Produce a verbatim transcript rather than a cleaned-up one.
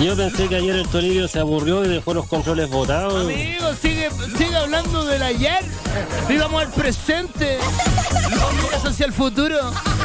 Yo pensé que ayer el Toribio se aburrió y dejó los controles botados. Amigo, sigue, sigue hablando del ayer. Vivamos el presente. No miras hacia el futuro.